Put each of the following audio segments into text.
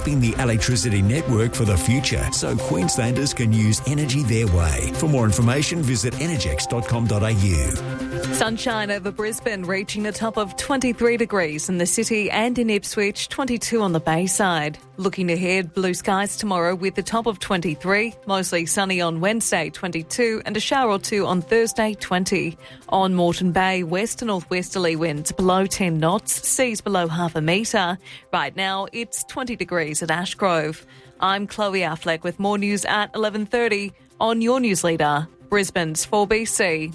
shaping the electricity network for the future so Queenslanders can use energy their way. For more information, visit energex.com.au. Sunshine over Brisbane, reaching a top of 23 degrees in the city and in Ipswich, 22 on the Bayside. Looking ahead, blue skies tomorrow with a top of 23, mostly sunny on Wednesday, 22, and a shower or two on Thursday, 20. On Moreton Bay, west to northwesterly winds below 10 knots, seas below half a metre. Right now, it's 20 degrees at Ashgrove. I'm Chloe Affleck with more news at 11:30 on your news leader, Brisbane's 4BC.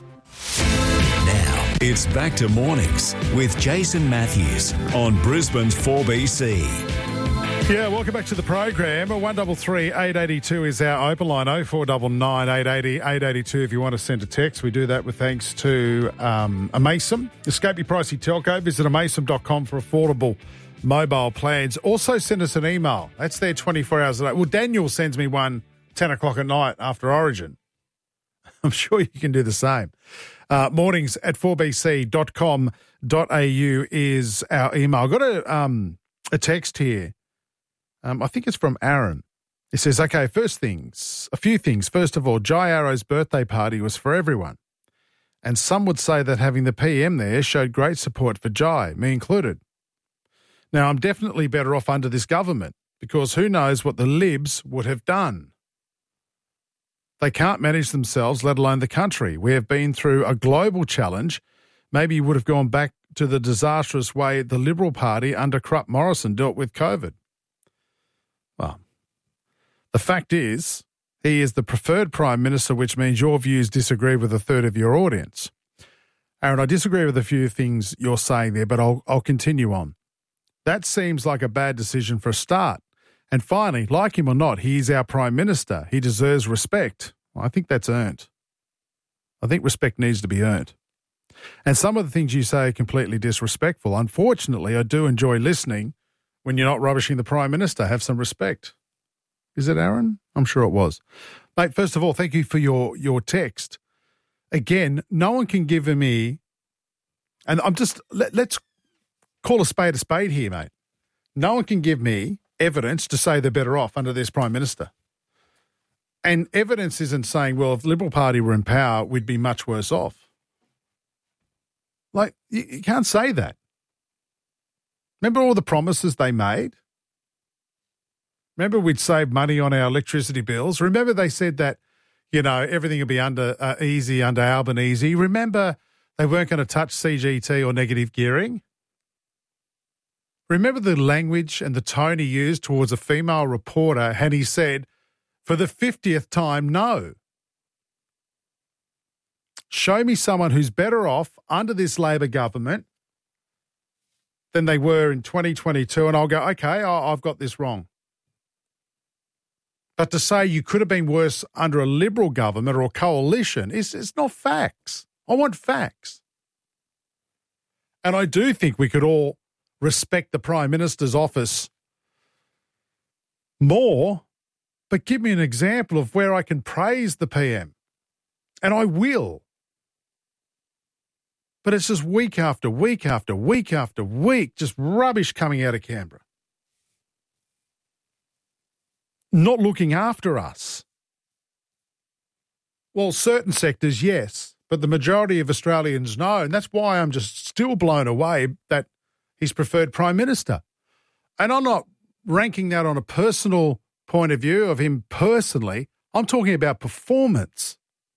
Now, it's back to mornings with Jason Matthews on Brisbane's 4BC. Yeah, welcome back to the program. 1333 882 is our open line. 0499 880 882 if you want to send a text. We do that with thanks to Amaysim. Escape your pricey telco. Visit amaysim.com for affordable mobile plans. Also send us an email. That's there 24 hours a day. Well, Daniel sends me one 10 o'clock at night after Origin. I'm sure you can do the same. Mornings at 4bc.com.au is our email. I've got a text here. I think it's from Aaron. It says, okay, a few things. First of all, Jai Arrow's birthday party was for everyone. And some would say that having the PM there showed great support for Jai, me included. Now, I'm definitely better off under this government because who knows what the Libs would have done. They can't manage themselves, let alone the country. We have been through a global challenge. Maybe you would have gone back to the disastrous way the Liberal Party under Crut Morrison dealt with COVID. Well, the fact is, he is the preferred Prime Minister, which means your views disagree with a third of your audience. Aaron, I disagree with a few things you're saying there, but I'll continue on. That seems like a bad decision for a start. And finally, like him or not, he is our Prime Minister. He deserves respect. Well, I think that's earned. I think respect needs to be earned. And some of the things you say are completely disrespectful. Unfortunately, I do enjoy listening when you're not rubbishing the Prime Minister. Have some respect. Is it Aaron? I'm sure it was. Mate, first of all, thank you for your text. Again, no one can give me, and let's call a spade here, mate. No one can give me evidence to say they're better off under this Prime Minister. And evidence isn't saying, well, if the Liberal Party were in power, we'd be much worse off. Like, you can't say that. Remember all the promises they made? Remember we'd save money on our electricity bills? Remember they said that, everything would be easy under Albanese? Remember they weren't going to touch CGT or negative gearing? Remember the language and the tone he used towards a female reporter and he said, for the 50th time, no. Show me someone who's better off under this Labor government than they were in 2022 and I'll go, okay, I've got this wrong. But to say you could have been worse under a Liberal government or a coalition it's not facts. I want facts. And I do think we could all respect the Prime Minister's office more, but give me an example of where I can praise the PM. And I will. But it's just week after week after week after week, just rubbish coming out of Canberra. Not looking after us. Well, certain sectors, yes, but the majority of Australians no, and that's why I'm just still blown away that he's preferred Prime Minister. And I'm not ranking that on a personal point of view of him personally. I'm talking about performance.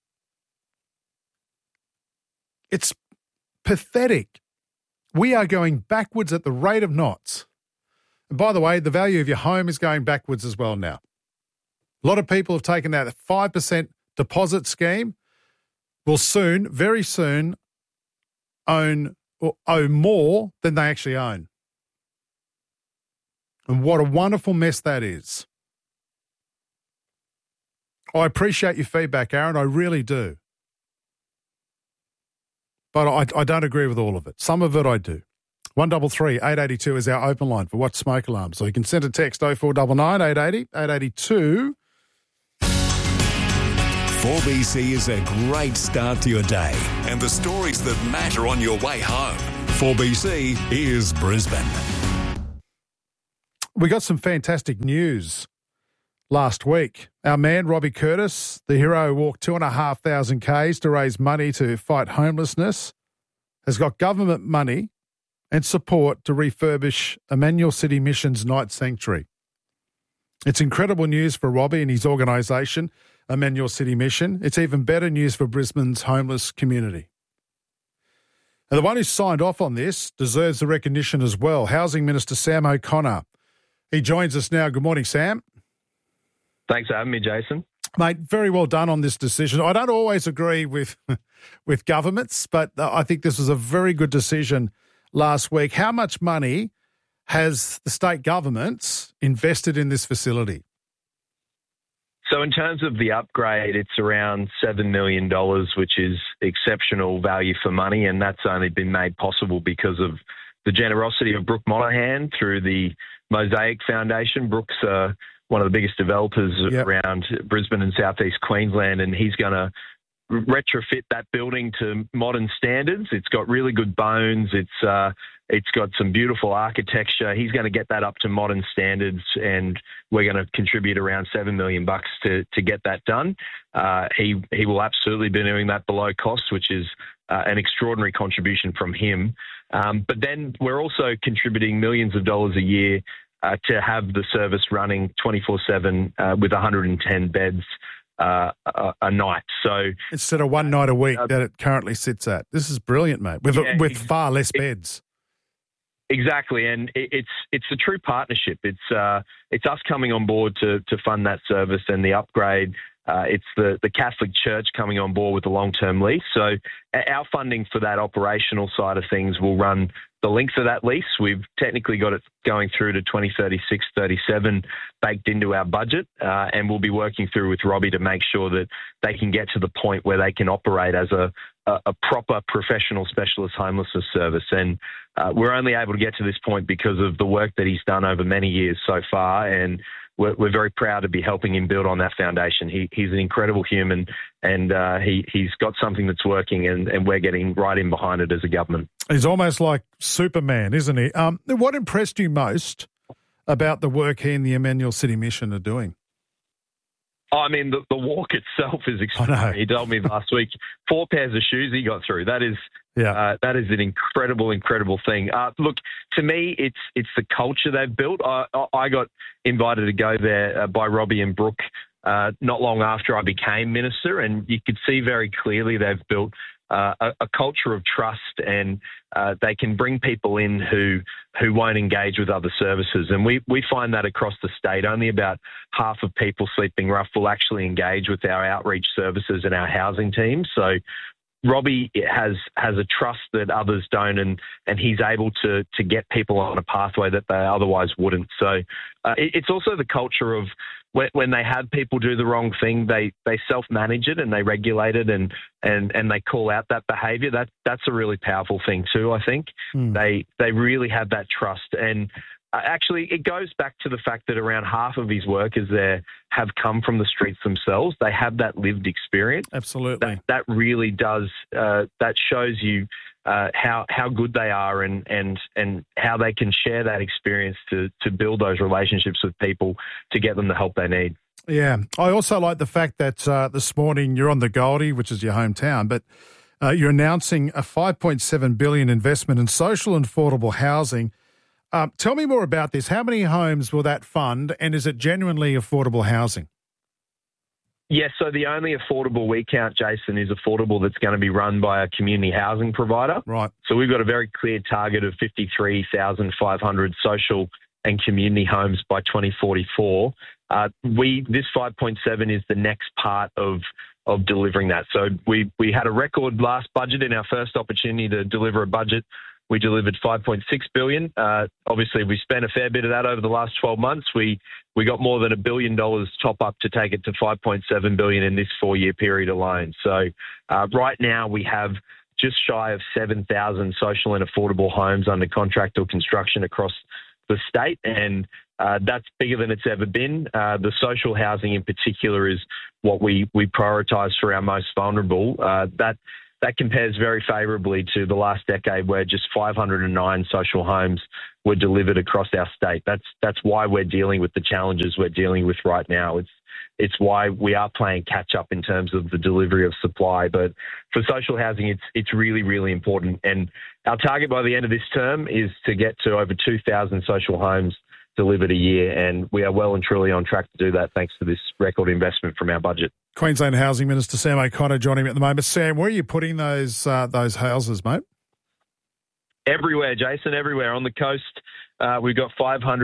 It's pathetic. We are going backwards at the rate of knots. And by the way, the value of your home is going backwards as well now. A lot of people have taken out a 5% deposit scheme. Will soon, very soon, owe more than they actually own. And what a wonderful mess that is. I appreciate your feedback, Aaron. I really do. But I don't agree with all of it. Some of it I do. 133 882 is our open line for What's Smoke Alarm. So you can send a text 0499 880 882. 4BC is a great start to your day and the stories that matter on your way home. 4BC is Brisbane. We got some fantastic news last week. Our man, Robbie Curtis, the hero who walked 2,500 Ks to raise money to fight homelessness, has got government money and support to refurbish Emmanuel City Mission's night sanctuary. It's incredible news for Robbie and his organisation, Emmanuel City Mission. It's even better news for Brisbane's homeless community. And the one who signed off on this deserves the recognition as well, Housing Minister Sam O'Connor. He joins us now. Good morning, Sam. Thanks for having me, Jason. Mate, very well done on this decision. I don't always agree with governments, but I think this was a very good decision last week. How much money has the state governments invested in this facility? So in terms of the upgrade, it's around $7 million, which is exceptional value for money, and that's only been made possible because of the generosity of Brooke Monaghan through the Mosaic Foundation. Brooke's one of the biggest developers around Brisbane and southeast Queensland, and he's going to retrofit that building to modern standards. It's got really good bones. It's got some beautiful architecture. He's going to get that up to modern standards, and we're going to contribute around $7 million to get that done. He will absolutely be doing that below cost, which is an extraordinary contribution from him. But then we're also contributing millions of dollars a year to have the service running 24/7 with 110 beds a night. So instead of one night a week that it currently sits at. This is brilliant, mate, with far less beds. Exactly, and it's a true partnership. It's us coming on board to fund that service and the upgrade. It's the Catholic Church coming on board with the long-term lease. So our funding for that operational side of things will run the length of that lease. We've technically got it going through to 2036, 37 baked into our budget, and we'll be working through with Robbie to make sure that they can get to the point where they can operate as a proper professional specialist homelessness service. And we're only able to get to this point because of the work that he's done over many years so far, and we're very proud to be helping him build on that foundation. He's an incredible human, and he's got something that's working, and we're getting right in behind it as a government. He's almost like Superman, isn't he? What impressed you most about the work he and the Emmanuel City Mission are doing? I mean, the walk itself is extraordinary. He told me last week 4 pairs of shoes he got through. That is an incredible thing. Look, to me, it's the culture they've built. I got invited to go there by Robbie and Brooke not long after I became minister, and you could see very clearly they've built a culture of trust, and they can bring people in who won't engage with other services. And we find that across the state. Only about half of people sleeping rough will actually engage with our outreach services and our housing teams. So Robbie has a trust that others don't, and he's able to get people on a pathway that they otherwise wouldn't. So it's also the culture of when they have people do the wrong thing, they self-manage it and they regulate it and they call out that behaviour. That's a really powerful thing too, I think. They really have that trust. And actually, it goes back to the fact that around half of his workers there have come from the streets themselves. They have that lived experience. Absolutely. That really does, that shows you how good they are and how they can share that experience to build those relationships with people to get them the help they need. Yeah. I also like the fact that this morning you're on the Goldie, which is your hometown, but you're announcing a $5.7 billion investment in social and affordable housing. Tell me more about this. How many homes will that fund, and is it genuinely affordable housing? Yes, so the only affordable we count, Jason, is affordable that's going to be run by a community housing provider. Right. So we've got a very clear target of 53,500 social and community homes by 2044. This 5.7 is the next part of delivering that. So we had a record last budget in our first opportunity to deliver a budget. We delivered $5.6 billion. Obviously, we spent a fair bit of that over the last 12 months. We got more than $1 billion top up to take it to $5.7 billion in this 4-year period alone. So right now we have just shy of 7,000 social and affordable homes under contract or construction across the state, and that's bigger than it's ever been. The social housing in particular is what we prioritise for our most vulnerable. that compares very favourably to the last decade where just 509 social homes were delivered across our state. That's why we're dealing with the challenges we're dealing with right now. It's why we are playing catch up in terms of the delivery of supply. But for social housing, it's really, really important. And our target by the end of this term is to get to over 2,000 social homes delivered a year, and we are well and truly on track to do that thanks to this record investment from our budget. Queensland Housing Minister Sam O'Connor joining me at the moment. Sam, where are you putting those houses, mate? Everywhere, Jason, everywhere. On the coast, we've got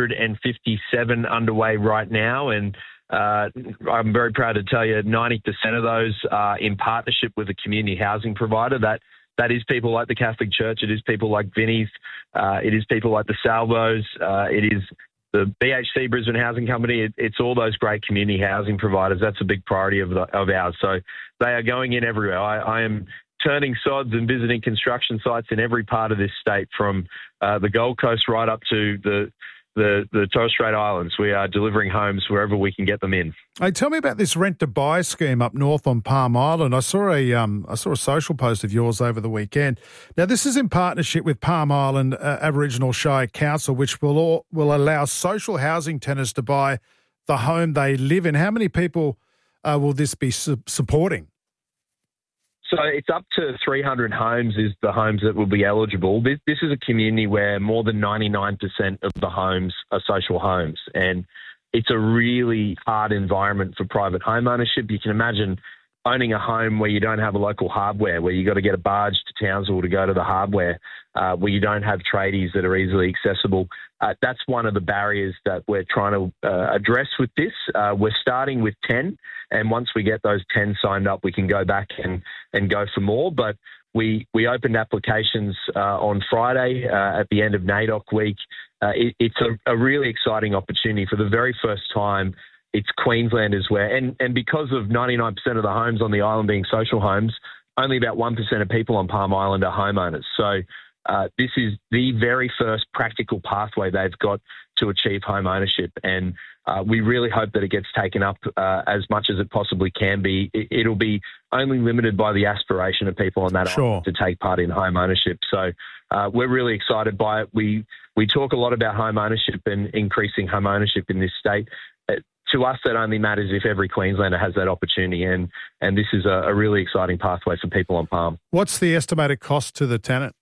557 underway right now, and I'm very proud to tell you 90% of those are in partnership with a community housing provider. That is people like the Catholic Church. It is people like Vinnie's. It is people like the Salvos. It is the BHC, Brisbane Housing Company. It's all those great community housing providers. That's a big priority of ours. So they are going in everywhere. I am turning sods and visiting construction sites in every part of this state, from the Gold Coast right up to the Torres Strait Islands. We are delivering homes wherever we can get them in. Hey, tell me about this rent-to-buy scheme up north on Palm Island. I saw a social post of yours over the weekend. Now, this is in partnership with Palm Island Aboriginal Shire Council, which will allow social housing tenants to buy the home they live in. How many people will this be supporting? So it's up to 300 homes is the homes that will be eligible. This is a community where more than 99% of the homes are social homes, and it's a really hard environment for private home ownership. You can imagine owning a home where you don't have a local hardware, where you got to get a barge to Townsville to go to the hardware, where you don't have tradies that are easily accessible. That's one of the barriers that we're trying to address with this. We're starting with 10, and once we get those 10 signed up, we can go back and go for more. But we opened applications on Friday at the end of NAIDOC week. It's a really exciting opportunity. For the very first time, it's Queenslanders where, and because of 99% of the homes on the island being social homes, only about 1% of people on Palm Island are homeowners. So this is the very first practical pathway they've got to achieve home ownership. And we really hope that it gets taken up as much as it possibly can be. It'll be only limited by the aspiration of people on that island to take part in home ownership. So we're really excited by it. We talk a lot about home ownership and increasing home ownership in this state. To us, that only matters if every Queenslander has that opportunity, and this is a really exciting pathway for people on Palm. What's the estimated cost to the tenant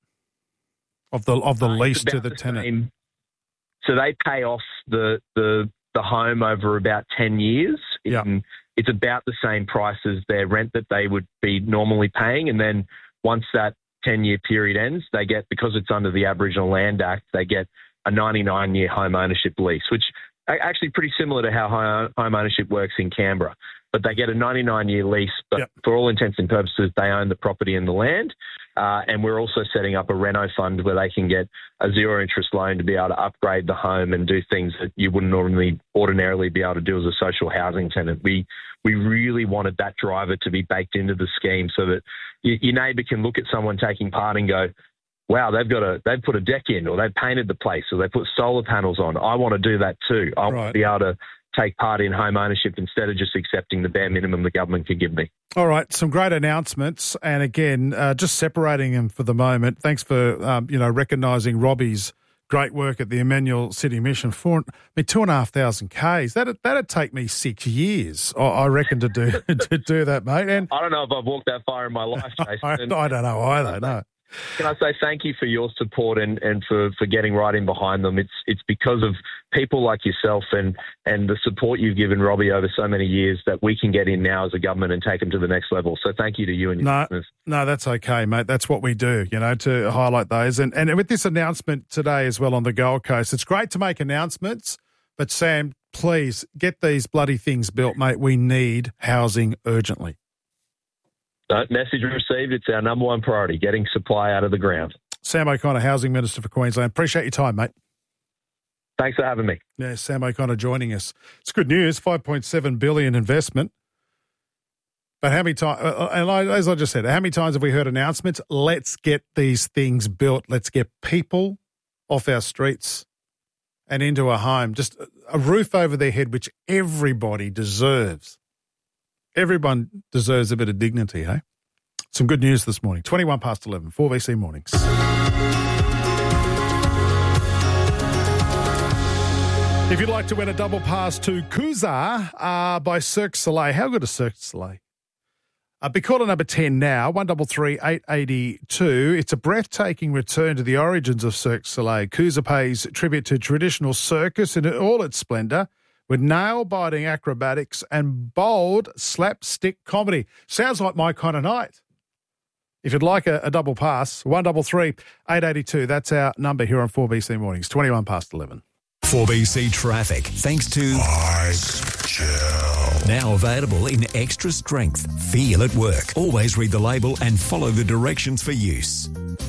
of the lease to the tenant? Same. So they pay off the home over about 10 years. It's about the same price as their rent that they would be normally paying, and then once that 10-year period ends, they get, because it's under the Aboriginal Land Act, they get a 99-year home ownership lease, which actually pretty similar to how home ownership works in Canberra. But they get a 99-year lease, but for all intents and purposes, they own the property and the land. And we're also setting up a reno fund where they can get a zero-interest loan to be able to upgrade the home and do things that you wouldn't ordinarily be able to do as a social housing tenant. We really wanted that driver to be baked into the scheme so that your neighbour can look at someone taking part and go, wow, they've put a deck in, or they've painted the place, or they put solar panels on. I want to do that too. I want to be able to take part in home ownership instead of just accepting the bare minimum the government can give me. All right, some great announcements, and again, just separating them for the moment. Thanks for recognising Robbie's great work at the Emmanuel City Mission. 2,500 Ks. That'd take me 6 years, I reckon, to do that, mate. And I don't know if I've walked that far in my life, Jason. I don't know either. No. Can I say thank you for your support and for getting right in behind them? It's because of people like yourself and the support you've given Robbie over so many years that we can get in now as a government and take them to the next level. So thank you to you and your listeners. No, that's okay, mate. That's what we do, to highlight those. And with this announcement today as well on the Gold Coast, it's great to make announcements, but Sam, please get these bloody things built, mate. We need housing urgently. Message received. It's our number one priority, getting supply out of the ground. Sam O'Connor, Housing Minister for Queensland. Appreciate your time, mate. Thanks for having me. Yeah, Sam O'Connor joining us. It's good news, $5.7 billion investment. But how many times, as I just said, how many times have we heard announcements? Let's get these things built. Let's get people off our streets and into a home. Just a roof over their head, which everybody deserves. Everyone deserves a bit of dignity, eh? Some good news this morning. 21 past 11, 4BC Mornings. If you'd like to win a double pass to Kuza by Cirque du Soleil, how good is Cirque du Soleil? Be caller number 10 now, 133 882. It's a breathtaking return to the origins of Cirque du Soleil. Kuza pays tribute to traditional circus in all its splendour, with nail-biting acrobatics and bold slapstick comedy. Sounds like my kind of night. If you'd like a double pass, 133 882. That's our number here on 4BC Mornings, 21 past 11. 4BC Traffic, thanks to Ice Chill. Now available in extra strength. Feel at work. Always read the label and follow the directions for use.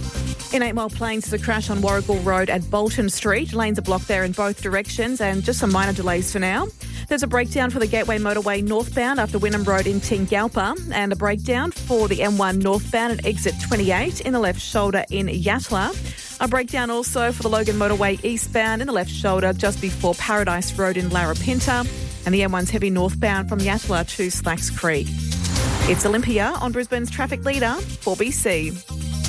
In 8 Mile Plains, there's a crash on Warragul Road at Bolton Street. Lanes are blocked there in both directions and just some minor delays for now. There's a breakdown for the Gateway Motorway northbound after Wynnum Road in Tingalpa, and a breakdown for the M1 northbound at exit 28 in the left shoulder in Yatala. A breakdown also for the Logan Motorway eastbound in the left shoulder just before Paradise Road in Larapinta, and the M1's heavy northbound from Yatala to Slacks Creek. It's Olympia on Brisbane's traffic leader, 4BC.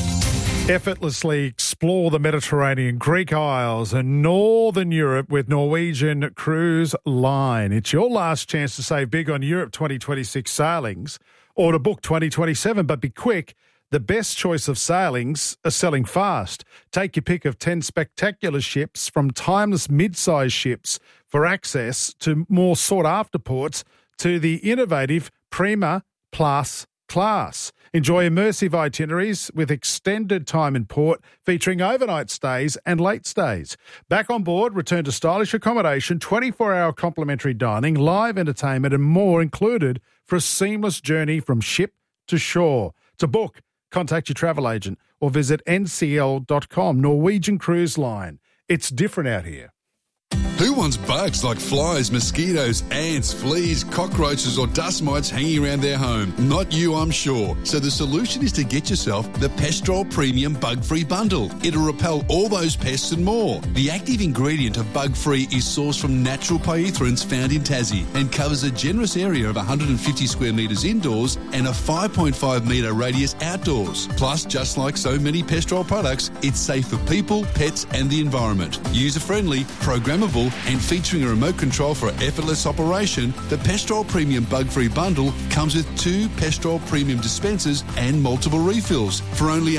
Effortlessly explore the Mediterranean, Greek Isles and Northern Europe with Norwegian Cruise Line. It's your last chance to save big on Europe 2026 sailings or to book 2027, but be quick. The best choice of sailings are selling fast. Take your pick of 10 spectacular ships from timeless mid-sized ships for access to more sought-after ports to the innovative Prima Plus class. Enjoy immersive itineraries with extended time in port featuring overnight stays and late stays. Back on board, return to stylish accommodation, 24-hour complimentary dining, live entertainment and more included for a seamless journey from ship to shore. To book, contact your travel agent or visit ncl.com. Norwegian Cruise Line. It's different out here. Who wants bugs like flies, mosquitoes, ants, fleas, cockroaches or dust mites hanging around their home? Not you, I'm sure. So the solution is to get yourself the Pestrol Premium Bug-Free Bundle. It'll repel all those pests and more. The active ingredient of Bug-Free is sourced from natural pyrethroids found in Tassie and covers a generous area of 150 square metres indoors and a 5.5 metre radius outdoors. Plus, just like so many Pestrol products, it's safe for people, pets and the environment. User-friendly, programmable and featuring a remote control for effortless operation, the Pestrol Premium Bug-Free Bundle comes with 2 Pestrol Premium dispensers and multiple refills for only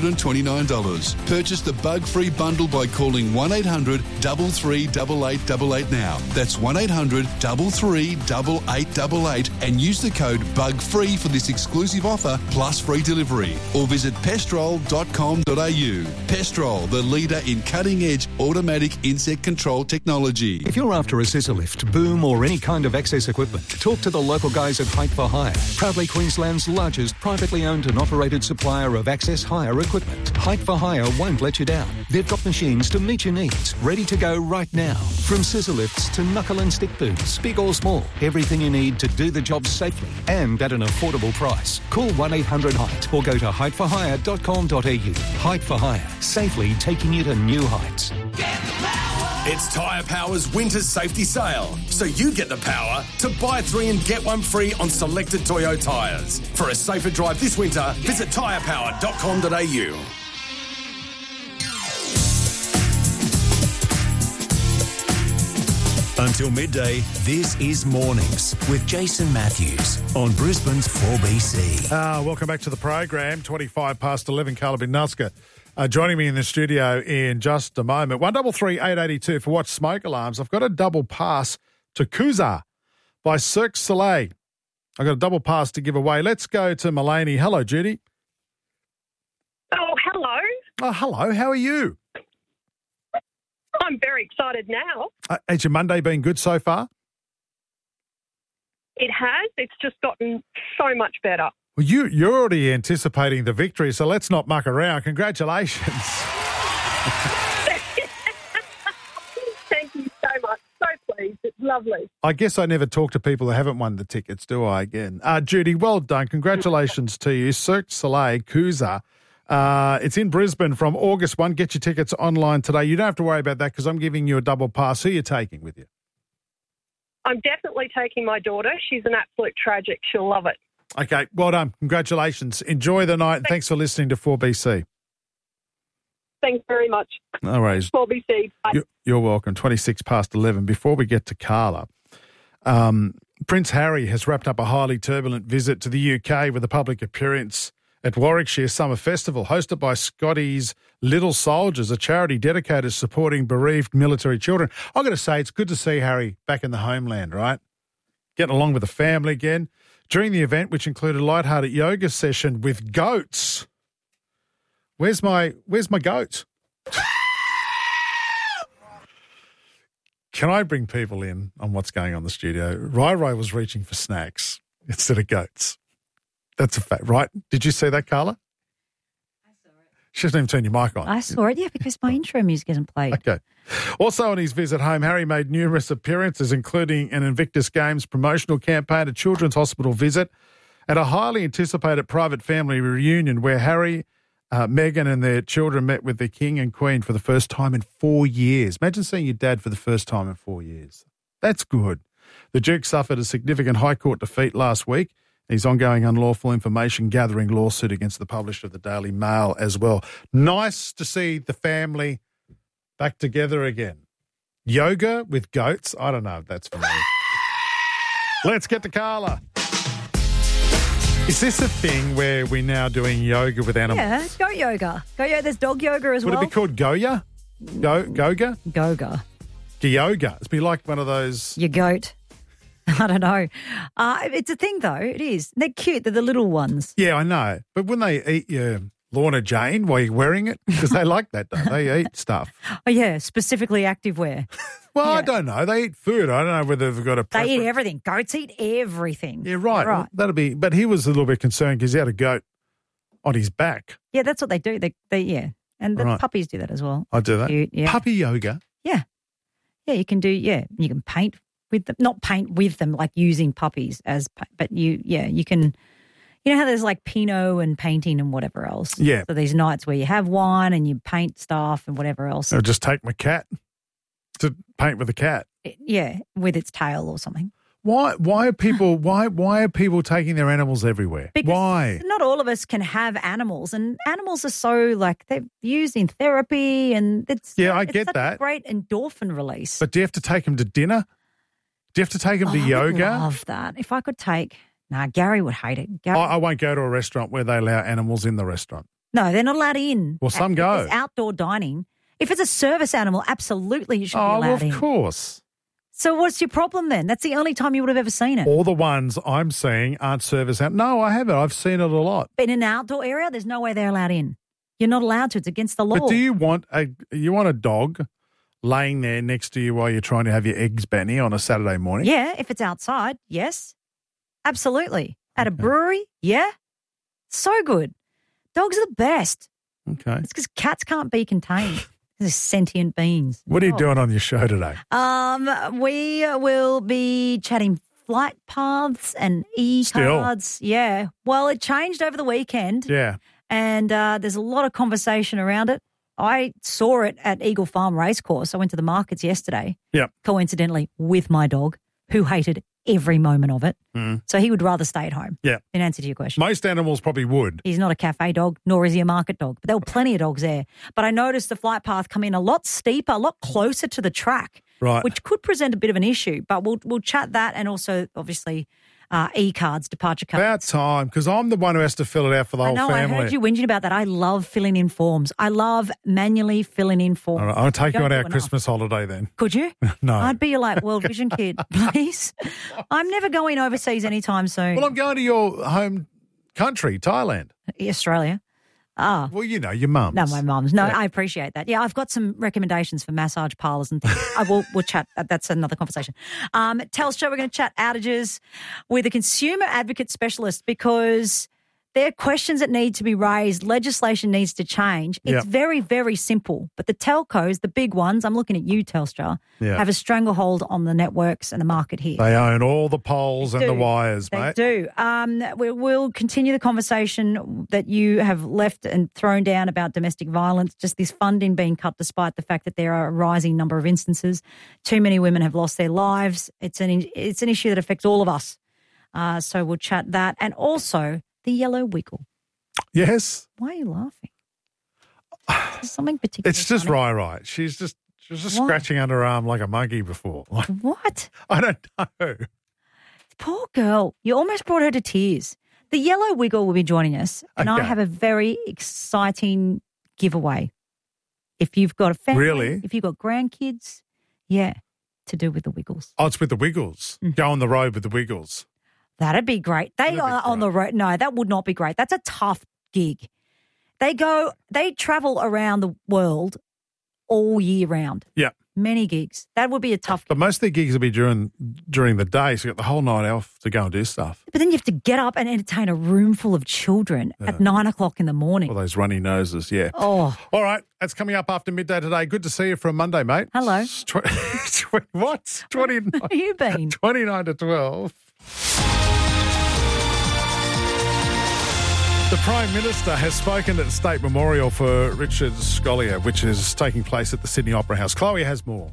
$129. Purchase the Bug-Free Bundle by calling 1-800 338888 now. That's 1-800 338888 and use the code BUGFREE for this exclusive offer plus free delivery. Or visit pestrol.com.au. Pestrol, the leader in cutting-edge automatic insect control technology. If you're after a scissor lift, boom or any kind of access equipment, talk to the local guys at Height for Hire, proudly Queensland's largest privately owned and operated supplier of access hire equipment. Height for Hire won't let you down. They've got machines to meet your needs, ready to go right now. From scissor lifts to knuckle and stick booms, big or small, everything you need to do the job safely and at an affordable price. Call 1-800-HEIGHT or go to heightforhire.com.au. Height for Hire, safely taking you to new heights. It's Tyre Power's Winter Safety Sale, so you get the power to buy 3 and get 1 free on selected Toyo tyres. For a safer drive this winter, visit tyrepower.com.au. Until midday, this is Mornings with Jason Matthews on Brisbane's 4BC. Welcome back to the program, 25 past 11, Carla Binuska. Joining me in the studio in just a moment. 133 882 for Watch Smoke Alarms. I've got a double pass to Kuza by Cirque du Soleil. I've got a double pass to give away. Let's go to Mulaney. Hello, Judy. Oh, hello. Oh, hello. How are you? I'm very excited now. Has your Monday been good so far? It has. It's just gotten so much better. Well, you're already anticipating the victory, so let's not muck around. Congratulations. Thank you so much. So pleased. It's lovely. I guess I never talk to people who haven't won the tickets, do I, again? Judy, well done. Congratulations to you. Cirque du Soleil, Kuza. It's in Brisbane from August 1. Get your tickets online today. You don't have to worry about that because I'm giving you a double pass. Who are you taking with you? I'm definitely taking my daughter. She's an absolute tragic. She'll love it. Okay, well done. Congratulations. Enjoy the night. Thanks for listening to 4BC. Thanks very much. No worries. 4BC. Bye. You're welcome. 26 past 11. Before we get to Carla, Prince Harry has wrapped up a highly turbulent visit to the UK with a public appearance at Warwickshire Summer Festival, hosted by Scotty's Little Soldiers, a charity dedicated to supporting bereaved military children. I've got to say, it's good to see Harry back in the homeland, right? Getting along with the family again. During the event, which included a lighthearted yoga session with goats. Where's my goat? Can I bring people in on what's going on in the studio? Rai was reaching for snacks instead of goats. That's a fact, right? Did you see that, Carla? I saw it. She doesn't even turn your mic on. I saw it, yeah, because my intro music isn't played. Okay. Also on his visit home, Harry made numerous appearances, including an Invictus Games promotional campaign, a children's hospital visit, and a highly anticipated private family reunion where Harry, Meghan and their children met with the King and Queen for the first time in 4 years. Imagine seeing your dad for the first time in 4 years. That's good. The Duke suffered a significant High Court defeat last week. His ongoing unlawful information gathering lawsuit against the publisher of the Daily Mail as well. Nice to see the family back together again. Yoga with goats? I don't know if that's for me. Let's get to Carla. Is this a thing where we're now doing yoga with animals? Yeah, goat yoga. There's dog yoga as well. Would it be called Goya? Goga? Goga. Yoga. It's be like one of those. Your goat. I don't know. It's a thing, though. It is. They're cute. They're the little ones. Yeah, I know. But when they eat your Lorna Jane while you're wearing it, because they like that, don't they? They eat stuff. Oh, yeah, specifically activewear. Well, yeah. I don't know. They eat food. I don't know whether they've got a preference. They eat everything. Goats eat everything. Yeah, right. Well, that'll be. But he was a little bit concerned because he had a goat on his back. Yeah, that's what they do. They and the puppies do that as well. I do that. Cute, yeah. Puppy yoga. Yeah, you can do. Yeah, you can paint with them. Not paint with them, like using puppies as. But you can. You know how there's like Pinot and painting and whatever else. Yeah. So these nights where you have wine and you paint stuff and whatever else. I'll just take my cat to paint with a cat. Yeah, with its tail or something. Why are people taking their animals everywhere? Because why? Not all of us can have animals, and animals are so like they're used in therapy, and it's I get that. A great endorphin release. But do you have to take them to dinner? Do you have to take them to yoga? I love that. If I could take, Gary would hate it. I won't go to a restaurant where they allow animals in the restaurant. No, they're not allowed in. Well, some go. It's outdoor dining. If it's a service animal, absolutely you should be allowed in. Oh, of course. So what's your problem then? That's the only time you would have ever seen it. All the ones I'm seeing aren't service animals. No, I haven't. I've seen it a lot. But in an outdoor area, there's no way they're allowed in. You're not allowed to. It's against the law. But do you want a dog laying there next to you while you're trying to have your eggs, Benny, on a Saturday morning? Yeah, if it's outside, yes. Absolutely. At a brewery, yeah. So good. Dogs are the best. Okay. It's because cats can't be contained. They're sentient beings. What are you doing on your show today? We will be chatting flight paths and e-cards. Yeah. Well, it changed over the weekend. Yeah. And there's a lot of conversation around it. I saw it at Eagle Farm Racecourse. I went to the markets yesterday. Yeah. Coincidentally, with my dog, who hated every moment of it. Mm. So he would rather stay at home. Yeah. In answer to your question. Most animals probably would. He's not a cafe dog, nor is he a market dog. But there were plenty of dogs there. But I noticed the flight path come in a lot steeper, a lot closer to the track. Right. Which could present a bit of an issue. But we'll chat that and also, obviously, e-cards, departure cards. About time, because I'm the one who has to fill it out for the whole family. I heard you whinging about that. I love filling in forms. I love manually filling in forms. All right, I'll take you on our Christmas holiday then. Could you? No. I'd be your like World Vision kid, please. I'm never going overseas anytime soon. Well, I'm going to your home country, Thailand. Australia. Ah. Well, you know, your mum's. No, my mum's. No, yeah. I appreciate that. Yeah, I've got some recommendations for massage parlours and things. We'll chat. That's another conversation. Telstra, we're going to chat outages with a consumer advocate specialist because there are questions that need to be raised. Legislation needs to change. It's very, very simple. But the telcos, the big ones, I'm looking at you, Telstra, have a stranglehold on the networks and the market here. They own all the poles and the wires, mate. They do. We'll continue the conversation that you have left and thrown down about domestic violence, just this funding being cut despite the fact that there are a rising number of instances. Too many women have lost their lives. It's an issue that affects all of us. So we'll chat that. And also the yellow wiggle. Yes. Why are you laughing? Is something particular? It's just Rai. She was just scratching under her arm like a monkey before. What? I don't know. Poor girl. You almost brought her to tears. The yellow wiggle will be joining us, and I have a very exciting giveaway. If you've got a family, if you've got grandkids, to do with the Wiggles. Oh, it's with the Wiggles. Go on the road with the Wiggles. That'd be great. They are on the road. No, that would not be great. That's a tough gig. They travel around the world all year round. Yeah. Many gigs. That would be a tough gig. But most of the gigs will be during the day, so you got the whole night off to go and do stuff. But then you have to get up and entertain a room full of children at 9 o'clock in the morning. All those runny noses, yeah. Oh. All right, that's coming up after midday today. Good to see you for a Monday, mate. Hello. What? 29. Where have you been? 29 to 12. The Prime Minister has spoken at the State Memorial for Richard Scolyer, which is taking place at the Sydney Opera House. Chloe has more.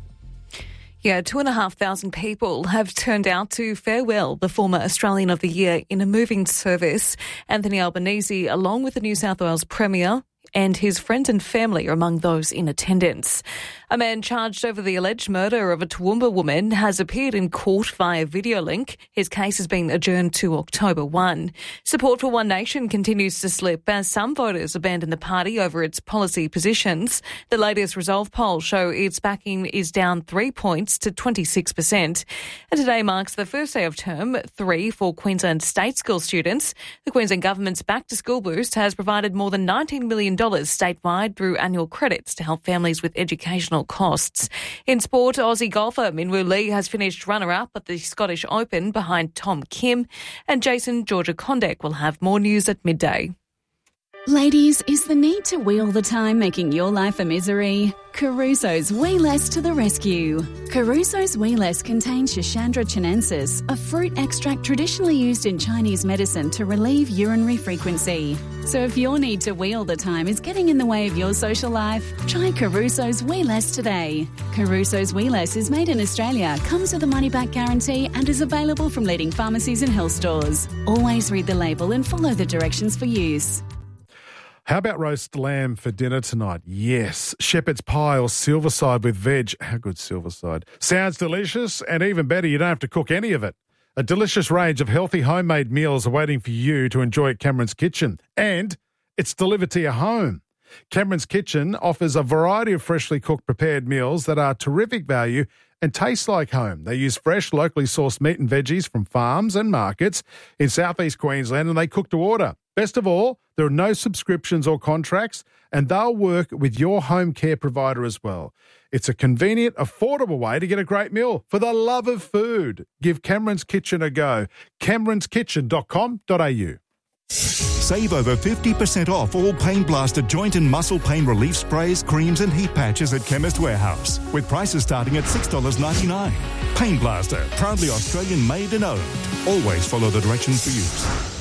Yeah, 2,500 people have turned out to farewell the former Australian of the Year in a moving service. Anthony Albanese, along with the New South Wales Premier, and his friends and family are among those in attendance. A man charged over the alleged murder of a Toowoomba woman has appeared in court via video link. His case has been adjourned to October 1. Support for One Nation continues to slip as some voters abandon the party over its policy positions. The latest Resolve polls show its backing is down 3 points to 26%. And today marks the first day of term 3 for Queensland state school students. The Queensland Government's Back to School boost has provided more than $19 million statewide through annual credits to help families with educational costs. In sport, Aussie golfer Minwoo Lee has finished runner-up at the Scottish Open behind Tom Kim, and Jason Georgia-Kondek will have more news at midday. Ladies, is the need to wheel the time making your life a misery? Caruso's Wee Less to the rescue. Caruso's Wee Less contains Schisandra chinensis, a fruit extract traditionally used in Chinese medicine to relieve urinary frequency. So if your need to wheel the time is getting in the way of your social life, try Caruso's Wee Less today. Caruso's Wee Less is made in Australia, comes with a money-back guarantee and is available from leading pharmacies and health stores. Always read the label and follow the directions for use. How about roast lamb for dinner tonight? Yes. Shepherd's pie or silverside with veg. How good silverside? Sounds delicious, and even better, you don't have to cook any of it. A delicious range of healthy homemade meals are waiting for you to enjoy at Cameron's Kitchen. And it's delivered to your home. Cameron's Kitchen offers a variety of freshly cooked prepared meals that are terrific value and taste like home. They use fresh, locally sourced meat and veggies from farms and markets in southeast Queensland, and they cook to order. Best of all, there are no subscriptions or contracts, and they'll work with your home care provider as well. It's a convenient, affordable way to get a great meal. For the love of food, give Cameron's Kitchen a go. CameronsKitchen.com.au. Save over 50% off all Pain Blaster joint and muscle pain relief sprays, creams and heat patches at Chemist Warehouse, with prices starting at $6.99. Pain Blaster, proudly Australian made and owned. Always follow the directions for use.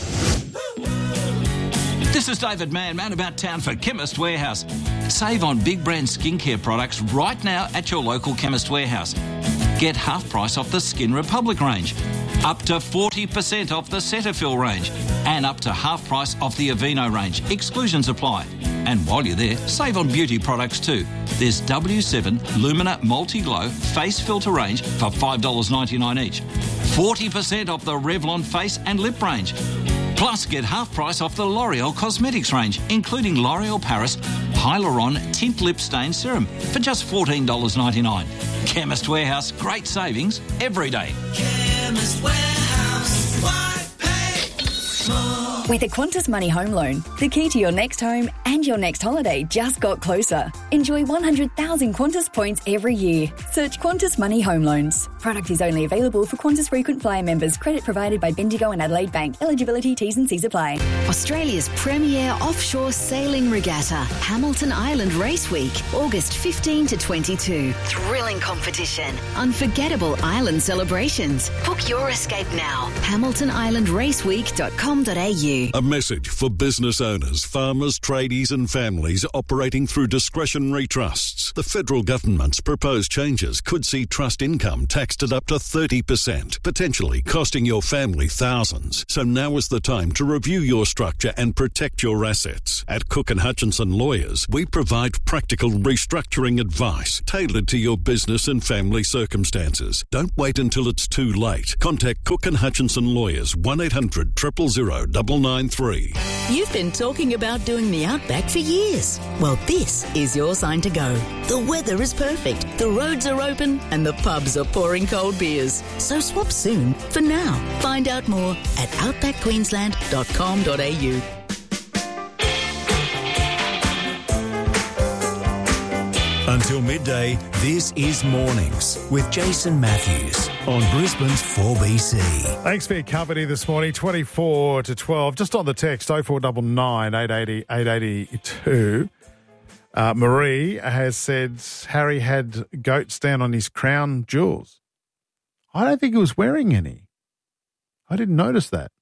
This is David Mann about town for Chemist Warehouse. Save on big brand skincare products right now at your local Chemist Warehouse. Get half price off the Skin Republic range, up to 40% off the Cetaphil range, and up to half price off the Aveeno range. Exclusions apply. And while you're there, save on beauty products too. There's W7 Lumina Multi-Glow Face Filter range for $5.99 each. 40% off the Revlon Face and Lip range. Plus, get half price off the L'Oreal Cosmetics range, including L'Oreal Paris Hyaluron Tint Lip Stain Serum for just $14.99. Chemist Warehouse, great savings every day. Chemist Warehouse, why pay more? With a Qantas Money Home Loan, the key to your next home and your next holiday just got closer. Enjoy 100,000 Qantas points every year. Search Qantas Money Home Loans. Product is only available for Qantas Frequent Flyer members. Credit provided by Bendigo and Adelaide Bank. Eligibility, T's and C's apply. Australia's premier offshore sailing regatta, Hamilton Island Race Week, August 15 to 22. Thrilling competition, unforgettable island celebrations. Book your escape now. HamiltonIslandRaceweek.com.au. 4BC. A message for business owners, farmers, tradies and families operating through discretionary trusts. The federal government's proposed changes could see trust income taxed at up to 30%, potentially costing your family thousands. So now is the time to review your structure and protect your assets. At Cook & Hutchinson Lawyers, we provide practical restructuring advice tailored to your business and family circumstances. Don't wait until it's too late. Contact Cook & Hutchinson Lawyers, 1800 000 993. You've been talking about doing the Outback for years. Well, this is your sign to go. The weather is perfect, the roads are open, and the pubs are pouring cold beers. So swap soon. For now, find out more at outbackqueensland.com.au. Until midday, this is Mornings with Jason Matthews on Brisbane's 4BC. Thanks for your company this morning, 24 to 12. Just on the text, 0499 880 882. Marie has said Harry had goats down on his crown jewels. I don't think he was wearing any. I didn't notice that.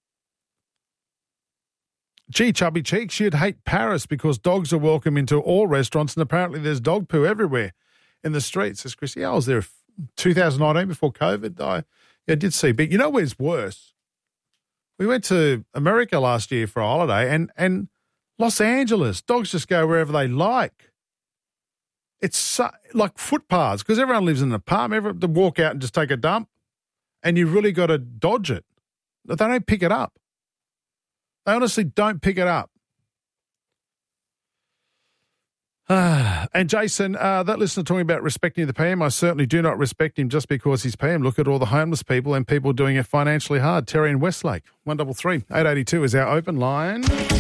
Gee, Chubby Cheeks, you'd hate Paris because dogs are welcome into all restaurants and apparently there's dog poo everywhere in the streets, says Chrissy. Yeah, I was there 2019 before COVID. I did see. But you know where's worse? We went to America last year for a holiday and Los Angeles, dogs just go wherever they like. It's like footpaths because everyone lives in an apartment. Everyone to walk out and just take a dump and you really got to dodge it. They don't pick it up. They honestly don't pick it up. And Jason, that listener talking about respecting the PM, I certainly do not respect him just because he's PM. Look at all the homeless people and people doing it financially hard. Terry in Westlake, 133 882 is our open line.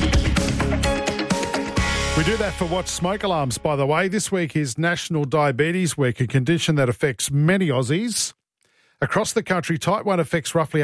We do that for Watch Smoke Alarms, by the way. This week is National Diabetes Week, a condition that affects many Aussies. Across the country, type 1 affects roughly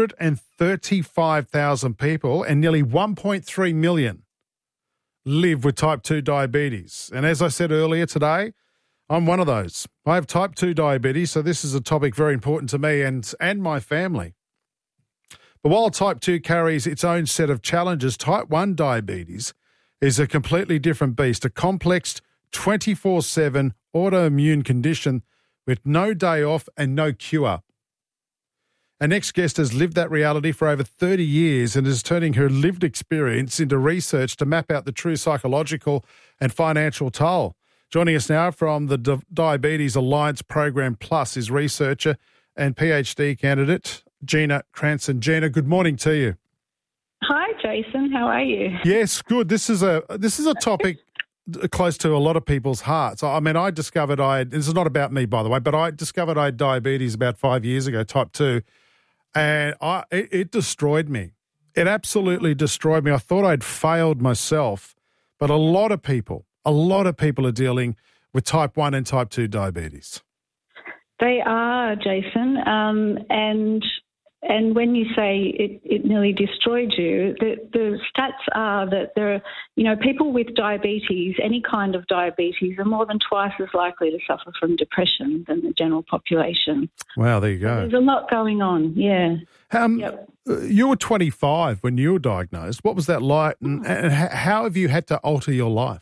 135,000 people and nearly 1.3 million live with type 2 diabetes. And as I said earlier today, I'm one of those. I have type 2 diabetes, so this is a topic very important to me and my family. But while type 2 carries its own set of challenges, type 1 diabetes is a completely different beast, a complex 24/7 autoimmune condition with no day off and no cure. Our next guest has lived that reality for over 30 years and is turning her lived experience into research to map out the true psychological and financial toll. Joining us now from the Diabetes Alliance Program Plus is researcher and PhD candidate Gina Cranston. Gina, good morning to you. Hi, Jason. How are you? Yes, good. This is a topic close to a lot of people's hearts. I mean, I discovered this is not about me, by the way, but I discovered I had diabetes about 5 years ago, type 2, and it destroyed me. It absolutely destroyed me. I thought I'd failed myself, but a lot of people are dealing with type 1 and type 2 diabetes. They are, Jason, and when you say it nearly destroyed you, the stats are that there are, people with diabetes, any kind of diabetes, are more than twice as likely to suffer from depression than the general population. Wow, there you go. There's a lot going on, yeah. You were 25 when you were diagnosed. What was that like, and how have you had to alter your life?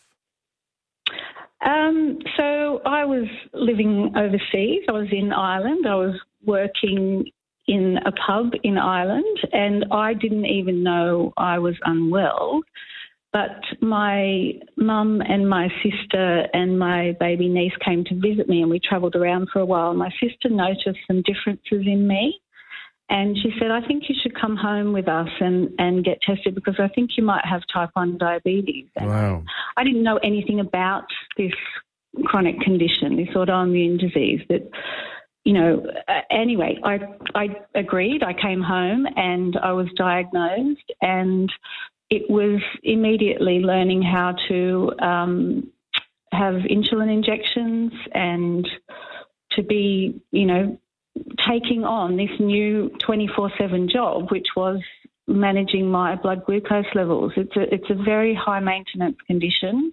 So I was living overseas. I was in Ireland. I was working in a pub in Ireland, and I didn't even know I was unwell. But my mum and my sister and my baby niece came to visit me, and we travelled around for a while. My sister noticed some differences in me, and she said, I think you should come home with us and get tested because I think you might have type 1 diabetes. And wow. I didn't know anything about this chronic condition, this autoimmune disease that, anyway, I agreed. I came home and I was diagnosed, and it was immediately learning how to have insulin injections and to be, taking on this new 24/7 job, which was managing my blood glucose levels. It's a very high maintenance condition.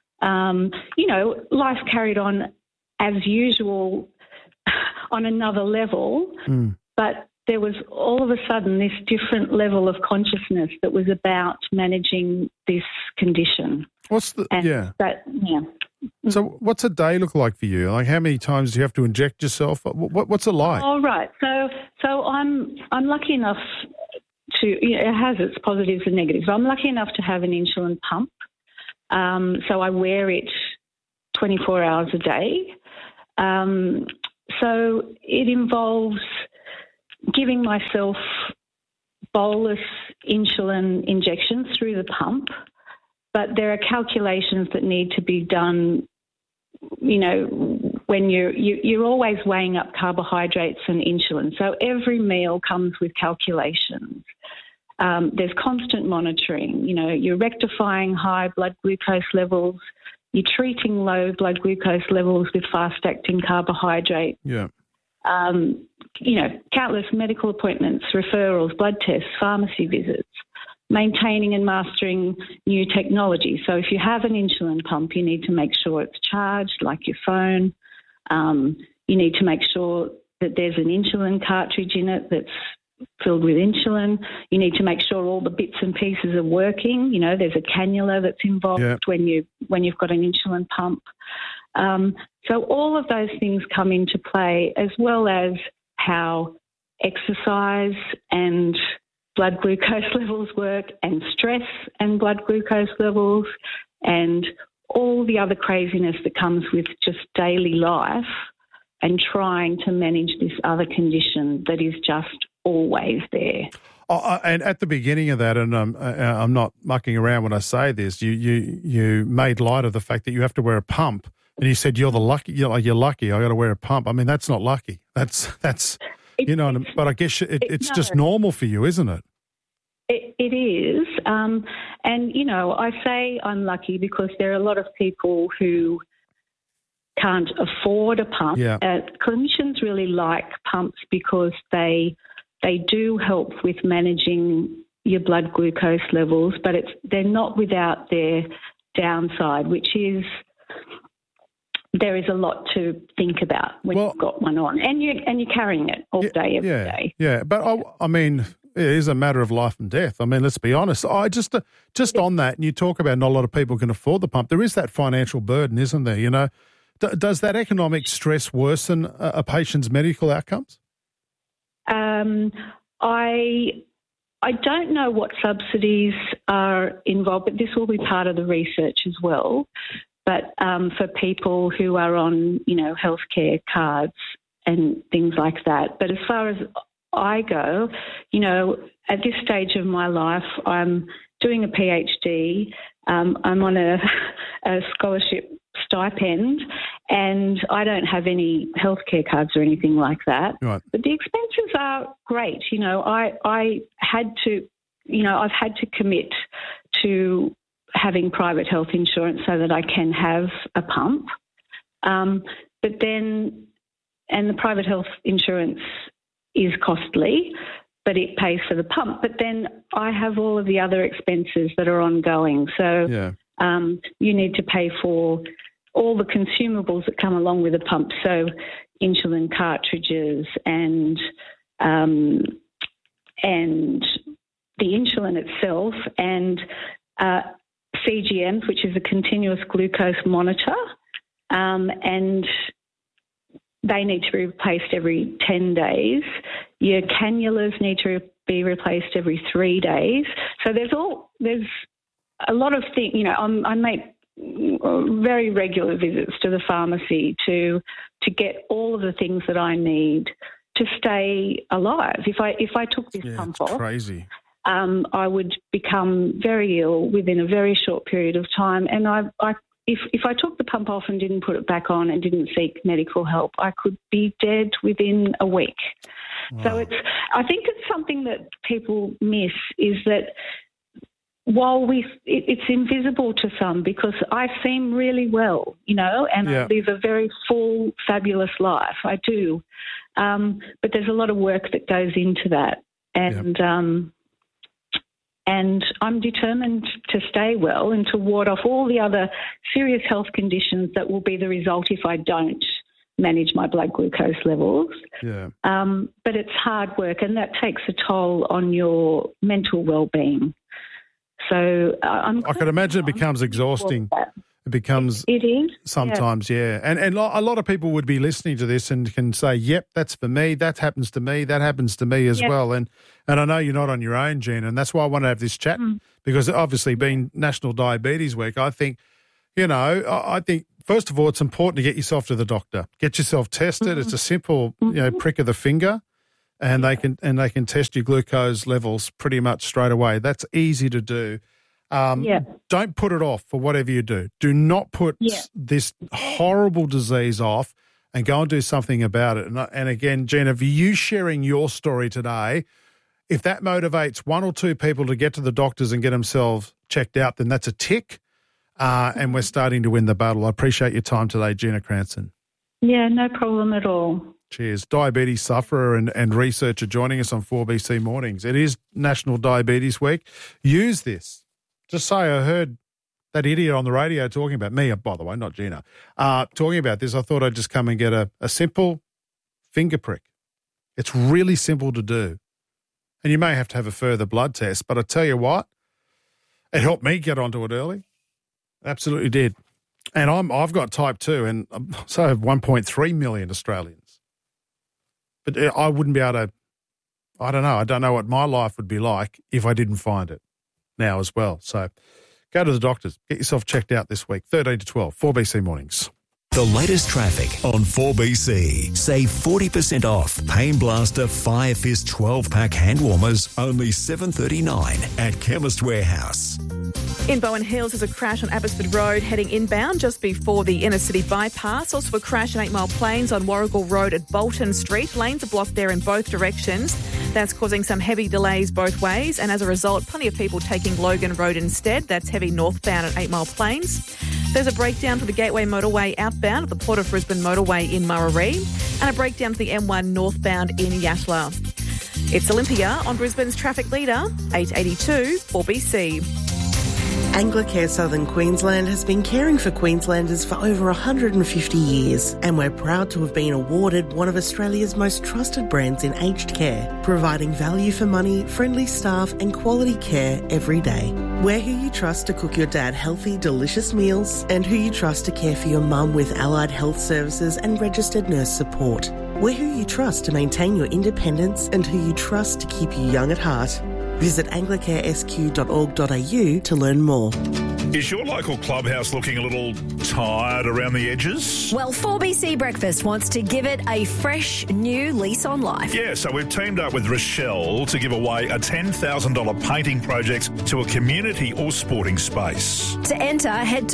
Life carried on as usual on another level, but there was all of a sudden this different level of consciousness that was about managing this condition. So what's a day look like for you? Like how many times do you have to inject yourself? What's it like? Oh, right. So I'm lucky enough to, it has its positives and negatives. I'm lucky enough to have an insulin pump. So I wear it 24 hours a day. So it involves giving myself bolus insulin injections through the pump, but there are calculations that need to be done, when you're always weighing up carbohydrates and insulin. So every meal comes with calculations. There's constant monitoring. You're rectifying high blood glucose levels. You're treating low blood glucose levels with fast-acting carbohydrate. Yeah. Countless medical appointments, referrals, blood tests, pharmacy visits, maintaining and mastering new technology. So if you have an insulin pump, you need to make sure it's charged, like your phone. You need to make sure that there's an insulin cartridge in it that's filled with insulin. You need to make sure all the bits and pieces are working. There's a cannula that's involved when you've got an insulin pump. So all of those things come into play, as well as how exercise and blood glucose levels work, and stress and blood glucose levels, and all the other craziness that comes with just daily life and trying to manage this other condition that is just always there. And at the beginning of that, and I'm not mucking around when I say this, you made light of the fact that you have to wear a pump, and you said you're lucky. I got to wear a pump. I mean, that's not lucky. That's but I guess it's just normal for you, isn't it? It is, and I say I'm lucky because there are a lot of people who can't afford a pump. Yeah. Clinicians really like pumps because they do help with managing your blood glucose levels, but they're not without their downside, which is there is a lot to think about when you've got one on, and you're carrying it all day, every day. Yeah, but I mean, it is a matter of life and death. I mean, let's be honest. I just on that, and you talk about not a lot of people can afford the pump. There is that financial burden, isn't there? Does that economic stress worsen a patient's medical outcomes? I don't know what subsidies are involved, but this will be part of the research as well. But for people who are on, healthcare cards and things like that. But as far as I go, at this stage of my life, I'm doing a PhD. I'm on a scholarship stipend, and I don't have any healthcare cards or anything like that. Right. But the expenses are great. I had to, I've had to commit to having private health insurance so that I can have a pump. But then, and the private health insurance is costly, but it pays for the pump. But then I have all of the other expenses that are ongoing. So you need to pay for all the consumables that come along with a pump. So insulin cartridges and the insulin itself, and CGMs, which is a continuous glucose monitor, and they need to be replaced every 10 days. Your cannulas need to be replaced every 3 days. So there's a lot of things. I make very regular visits to the pharmacy to get all of the things that I need to stay alive. If I took this pump off, crazy. I would become very ill within a very short period of time. And if I took the pump off and didn't put it back on and didn't seek medical help, I could be dead within a week. Wow. So I think it's something that people miss, is that while it's invisible to some, because I seem really well, and I live a very full, fabulous life. I do. But there's a lot of work that goes into that. And I'm determined to stay well and to ward off all the other serious health conditions that will be the result if I don't manage my blood glucose levels. Yeah. But it's hard work, and that takes a toll on your mental well-being. So I can imagine it becomes exhausting. It becomes. It is sometimes, yeah. And a lot of people would be listening to this and can say, "Yep, that's for me. That happens to me. That happens to me as well." And I know you're not on your own, Gina, and that's why I want to have this chat because obviously, being National Diabetes Week, I think, I think first of all, it's important to get yourself to the doctor, get yourself tested. It's a simple, prick of the finger. And they can test your glucose levels pretty much straight away. That's easy to do. Don't put it off for whatever you do. Do not put this horrible disease off and go and do something about it. And again, Gina, for you sharing your story today, if that motivates one or two people to get to the doctors and get themselves checked out, then that's a tick. And we're starting to win the battle. I appreciate your time today, Gina Cranston. Yeah, no problem at all. Cheers. Diabetes sufferer and researcher joining us on 4BC Mornings. It is National Diabetes Week. Use this. Just say I heard that idiot on the radio talking about me, by the way, not Gina, talking about this. I thought I'd just come and get a simple finger prick. It's really simple to do. And you may have to have a further blood test, but I tell you what, it helped me get onto it early. Absolutely did. And I've got type 2 and so have 1.3 million Australians. But I wouldn't be able to, I don't know what my life would be like if I didn't find it now as well. So go to the doctors, get yourself checked out this week, 13 to 12, 4BC Mornings. The latest traffic on 4BC. Save 40% off Pain Blaster Fire Fist 12-pack hand warmers, only $7.39 at Chemist Warehouse. In Bowen Hills, there's a crash on Abbotsford Road heading inbound just before the inner city bypass. Also a crash in 8 Mile Plains on Warrigal Road at Bolton Street. Lanes are blocked there in both directions. That's causing some heavy delays both ways, and as a result, plenty of people taking Logan Road instead. That's heavy northbound at 8 Mile Plains. There's a breakdown for the Gateway Motorway outbound at the Port of Brisbane Motorway in Murarrie, and a breakdown for the M1 northbound in Yatala. It's Olympia on Brisbane's traffic leader, 882 4BC. Anglicare Southern Queensland has been caring for Queenslanders for over 150 years, and we're proud to have been awarded one of Australia's most trusted brands in aged care, providing value for money, friendly staff and quality care every day. We're who you trust to cook your dad healthy, delicious meals, and who you trust to care for your mum with allied health services and registered nurse support. We're who you trust to maintain your independence and who you trust to keep you young at heart. Visit anglicaresq.org.au to learn more. Is your local clubhouse looking a little tired around the edges? Well, 4BC Breakfast wants to give it a fresh new lease on life. Yeah, so we've teamed up with Rochelle to give away a $10,000 painting project to a community or sporting space. To enter, head to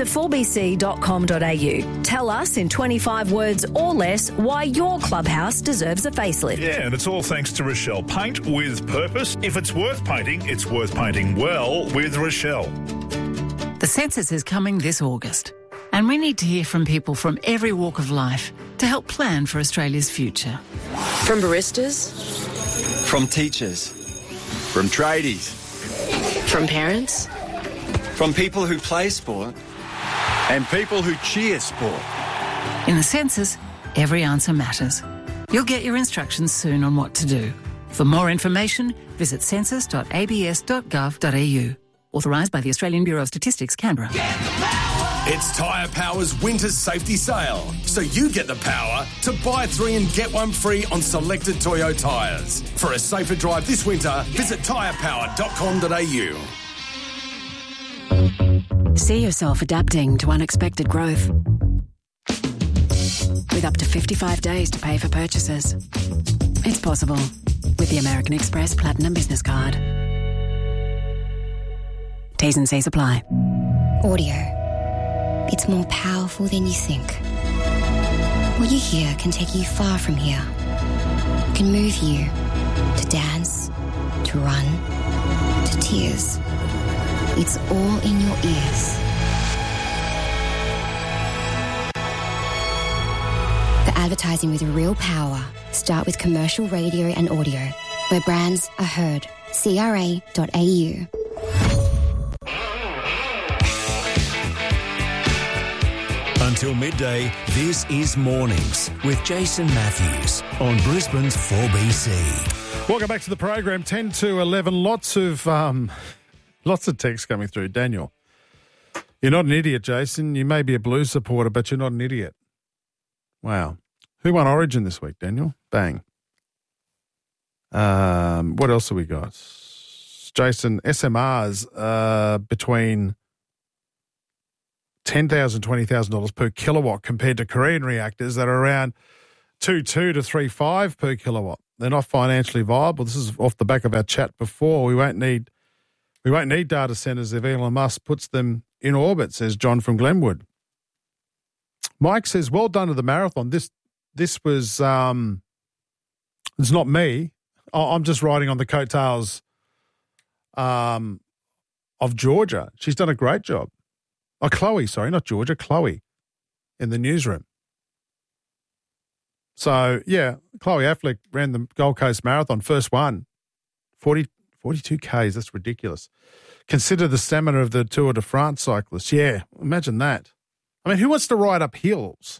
4bc.com.au. Tell us in 25 words or less why your clubhouse deserves a facelift. Yeah, and it's all thanks to Rochelle. Paint with purpose. If it's worth painting, it's worth painting well with Rochelle. The census is coming this August, and we need to hear from people from every walk of life to help plan for Australia's future. From baristas, from teachers, from tradies, from parents, from people who play sport, and people who cheer sport. In the census, every answer matters. You'll get your instructions soon on what to do. For more information, visit census.abs.gov.au. Authorised by the Australian Bureau of Statistics, Canberra. It's Tyre Power's winter safety sale, so you get the power to buy 3 and get 1 free on selected Toyo tyres. For a safer drive this winter, visit tyrepower.com.au. See yourself adapting to unexpected growth. With up to 55 days to pay for purchases. It's possible with the American Express Platinum Business Card. T's and C's apply. Audio. It's more powerful than you think. What you hear can take you far from here. It can move you to dance, to run, to tears. It's all in your ears. For advertising with real power, start with commercial radio and audio, where brands are heard. CRA.au. Until midday, this is Mornings with Jason Matthews on Brisbane's 4BC. Welcome back to the program, 10 to 11. Lots of texts coming through. Daniel, you're not an idiot, Jason. You may be a Blues supporter, but you're not an idiot. Wow. Who won Origin this week, Daniel? Bang. What else have we got? Jason, SMRs between $10,000, $20,000 per kilowatt compared to Korean reactors that are around 2.2 to 3.5 per kilowatt. They're not financially viable. This is off the back of our chat before. We won't need data centres if Elon Musk puts them in orbit, says John from Glenwood. Mike says, well done to the marathon. This was it's not me. I'm just riding on the coattails of Georgia. She's done a great job. Oh, Chloe, sorry, not Georgia, Chloe in the newsroom. So, yeah, Chloe Affleck ran the Gold Coast Marathon, first one, 42 Ks. That's ridiculous. Consider the stamina of the Tour de France cyclists. Yeah, imagine that. I mean, who wants to ride up hills?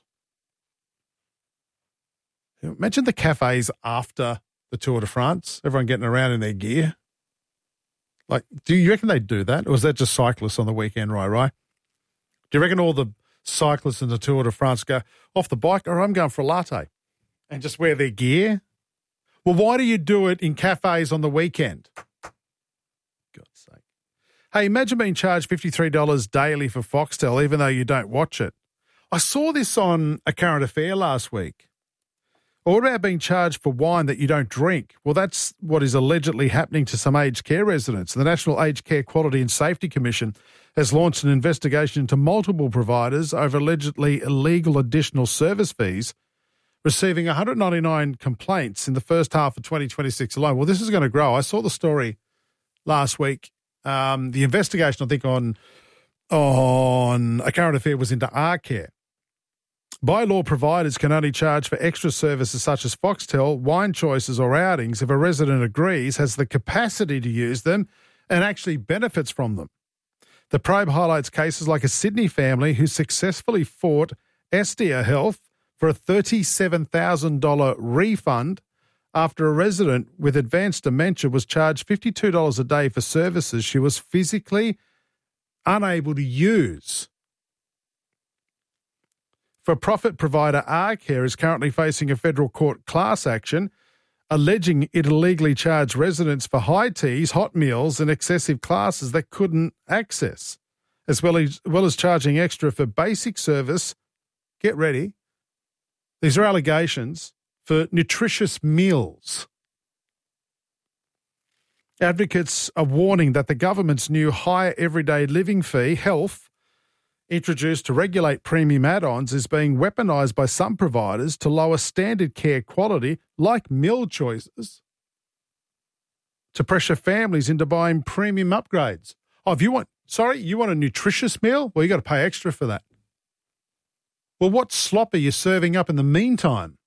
Imagine the cafes after the Tour de France, everyone getting around in their gear. Like, do you reckon they'd do that? Or is that just cyclists on the weekend, right? Do you reckon all the cyclists in the Tour de France go off the bike, or I'm going for a latte, and just wear their gear? Well, why do you do it in cafes on the weekend? God's sake. Hey, imagine being charged $53 daily for Foxtel, even though you don't watch it. I saw this on A Current Affair last week. Or what about being charged for wine that you don't drink? Well, that's what is allegedly happening to some aged care residents. The National Aged Care Quality and Safety Commission has launched an investigation into multiple providers over allegedly illegal additional service fees, receiving 199 complaints in the first half of 2026 alone. Well, this is going to grow. I saw the story last week. The investigation, I think, on A Current Affair was into Arcare. By law, providers can only charge for extra services such as Foxtel, wine choices or outings if a resident agrees, has the capacity to use them and actually benefits from them. The probe highlights cases like a Sydney family who successfully fought Estia Health for a $37,000 refund after a resident with advanced dementia was charged $52 a day for services she was physically unable to use. For-profit provider Arcare is currently facing a federal court class action alleging it illegally charged residents for high teas, hot meals and excessive classes they couldn't access, as well as charging extra for basic service. Get ready. These are allegations for nutritious meals. Advocates are warning that the government's new higher everyday living fee, HELF, introduced to regulate premium add-ons, is being weaponised by some providers to lower standard care quality, like meal choices, to pressure families into buying premium upgrades. Oh, if you want a nutritious meal? Well, you got to pay extra for that. Well, what slop are you serving up in the meantime?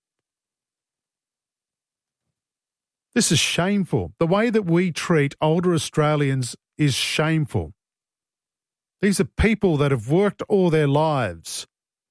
This is shameful. The way that we treat older Australians is shameful. These are people that have worked all their lives,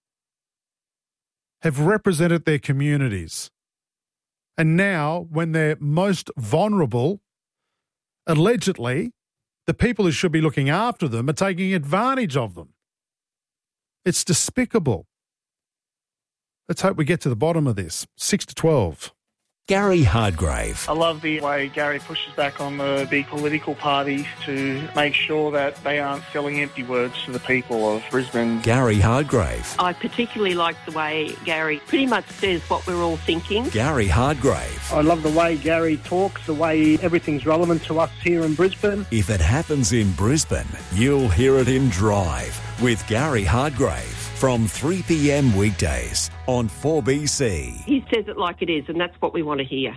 have represented their communities, and now, when they're most vulnerable, allegedly, the people who should be looking after them are taking advantage of them. It's despicable. Let's hope we get to the bottom of this. 6 to 12. Gary Hardgrave. I love the way Gary pushes back on the big political parties to make sure that they aren't selling empty words to the people of Brisbane. Gary Hardgrave. I particularly like the way Gary pretty much says what we're all thinking. Gary Hardgrave. I love the way Gary talks, the way everything's relevant to us here in Brisbane. If it happens in Brisbane, you'll hear it in Drive with Gary Hardgrave from 3 p.m. weekdays on 4BC. He says it like it is, and that's what we want to hear.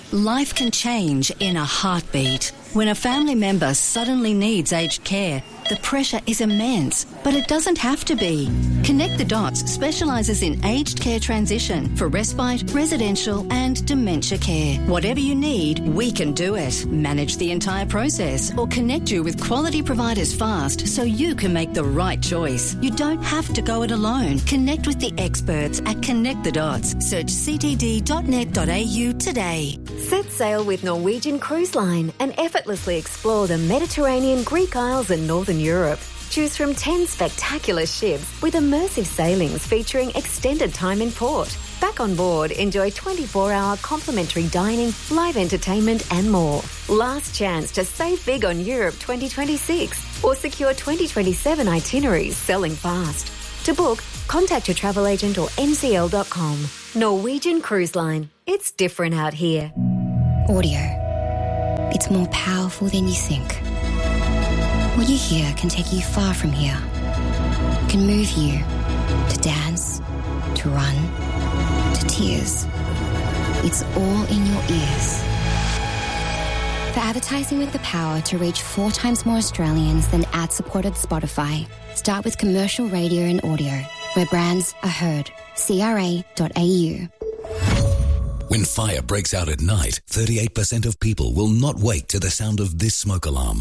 Life can change in a heartbeat. When a family member suddenly needs aged care, the pressure is immense, but it doesn't have to be. Connect the Dots specialises in aged care transition for respite, residential and dementia care. Whatever you need, we can do it. Manage the entire process or connect you with quality providers fast so you can make the right choice. You don't have to go it alone. Connect with the experts at Connect the Dots. Search ctd.net.au today. Set sail with Norwegian Cruise Line and effortlessly explore the Mediterranean, Greek Isles and Northern Europe. Choose from 10 spectacular ships with immersive sailings featuring extended time in port. Back on board, enjoy 24-hour complimentary dining, live entertainment and more. Last chance to save big on Europe 2026 or secure 2027 itineraries selling fast. To book, contact your travel agent or ncl.com. Norwegian Cruise Line. It's different out here. Audio. It's more powerful than you think. What you hear can take you far from here. It can move you to dance, to run, to tears. It's all in your ears. For advertising with the power to reach 4 times more Australians than ad-supported Spotify, start with commercial radio and audio, where brands are heard. CRA.au. When fire breaks out at night, 38% of people will not wake to the sound of this smoke alarm.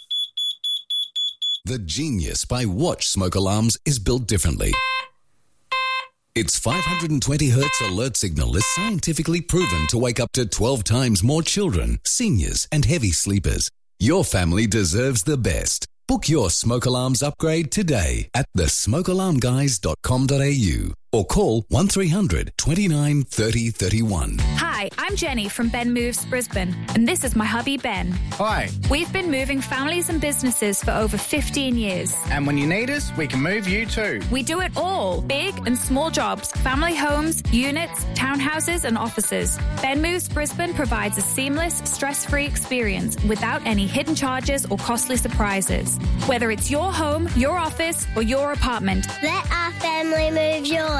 The Genius by Watch smoke alarms is built differently. Its 520 Hz alert signal is scientifically proven to wake up to 12 times more children, seniors and heavy sleepers. Your family deserves the best. Book your smoke alarms upgrade today at thesmokealarmguys.com.au or call 1300 29 30 31. Hi, I'm Jenny from Ben Moves Brisbane, and this is my hubby Ben. Hi. We've been moving families and businesses for over 15 years. And when you need us, we can move you too. We do it all, big and small jobs, family homes, units, townhouses and offices. Ben Moves Brisbane provides a seamless, stress-free experience without any hidden charges or costly surprises. Whether it's your home, your office or your apartment. Let our family move yours.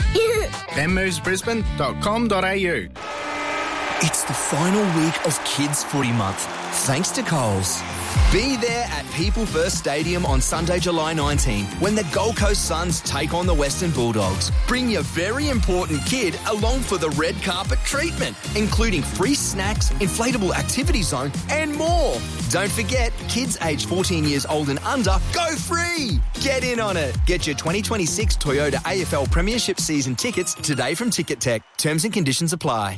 benmovesbrisbane.com.au. It's the final week of Kids Footy Month, thanks to Coles. Be there at People First Stadium on Sunday, July 19, when the Gold Coast Suns take on the Western Bulldogs. Bring your very important kid along for the red carpet treatment, including free snacks, inflatable activity zone, and more. Don't forget, kids aged 14 years old and under go free. Get in on it. Get your 2026 Toyota AFL Premiership season tickets today from Ticket Tech. Terms and conditions apply.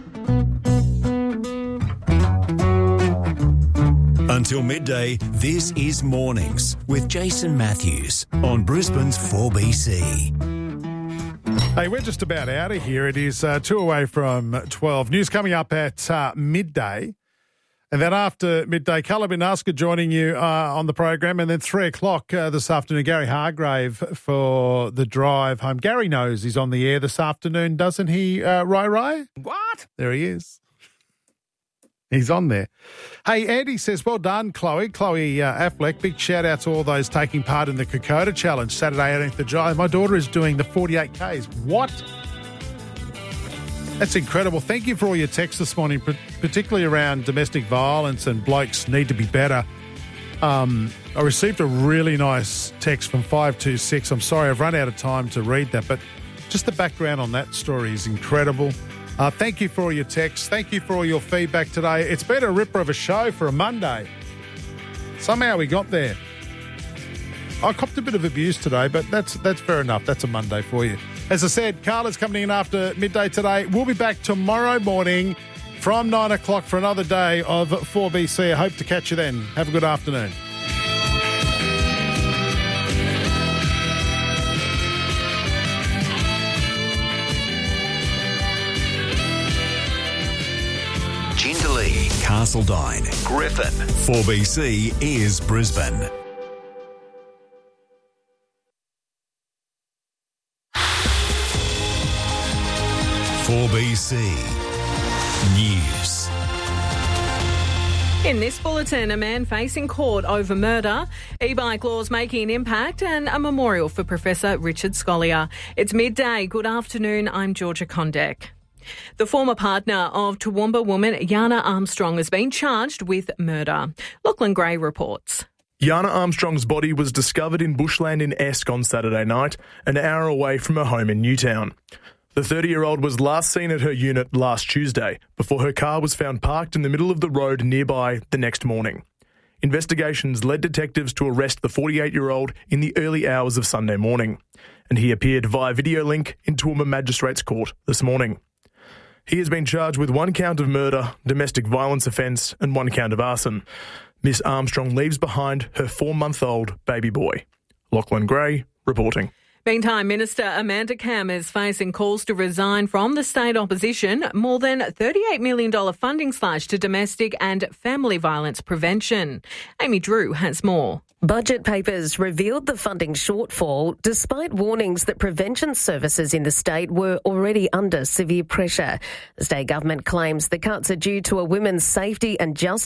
Until midday, this is Mornings with Jason Matthews on Brisbane's 4BC. Hey, we're just about out of here. It is 2 away from 12. News coming up at midday. And then after midday, Carla Binaska joining you on the program. And then 3 o'clock this afternoon, Gary Hargrave for the drive home. Gary knows he's on the air this afternoon, doesn't he, Rai? What? There he is. He's on there. Hey, Andy says, well done, Chloe. Chloe Affleck, big shout out to all those taking part in the Kokoda Challenge, Saturday 18th of July. My daughter is doing the 48Ks. What? That's incredible. Thank you for all your texts this morning, particularly around domestic violence and blokes need to be better. I received a really nice text from 526. I'm sorry, I've run out of time to read that, but just the background on that story is incredible. Thank you for all your texts. Thank you for all your feedback today. It's been a ripper of a show for a Monday. Somehow we got there. I copped a bit of abuse today, but that's fair enough. That's a Monday for you. As I said, Carla's coming in after midday today. We'll be back tomorrow morning from 9 o'clock for another day of 4BC. I hope to catch you then. Have a good afternoon. Jindalee, Castledine, Griffin. 4BC is Brisbane. .4BC News. In this bulletin, a man facing court over murder, e-bike laws making an impact, and a memorial for Professor Richard Scolyer. It's midday. Good afternoon. I'm Georgia Condek. The former partner of Toowoomba woman Yana Armstrong has been charged with murder. Lachlan Gray reports. Yana Armstrong's body was discovered in bushland in Esk on Saturday night, an hour away from her home in Newtown. The 30-year-old was last seen at her unit last Tuesday, before her car was found parked in the middle of the road nearby the next morning. Investigations led detectives to arrest the 48-year-old in the early hours of Sunday morning, and he appeared via video link in Toowoomba Magistrates Court this morning. He has been charged with 1 count of murder, domestic violence offence and 1 count of arson. Miss Armstrong leaves behind her 4-month-old baby boy. Lachlan Gray reporting. Meantime, Minister Amanda Cam is facing calls to resign from the state opposition. More than $38 million funding slash to domestic and family violence prevention. Amy Drew has more. Budget papers revealed the funding shortfall despite warnings that prevention services in the state were already under severe pressure. The state government claims the cuts are due to a women's safety and justice